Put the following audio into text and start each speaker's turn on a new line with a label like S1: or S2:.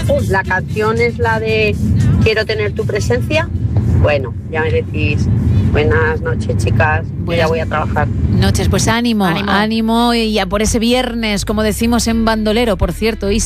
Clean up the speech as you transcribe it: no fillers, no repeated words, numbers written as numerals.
S1: La canción es la de Quiero tener tu presencia. Bueno, ya me decís. Buenas noches, chicas. Ya voy a trabajar.
S2: Noches, pues ánimo y a por ese viernes, como decimos en Bandolero. Por cierto, Isa.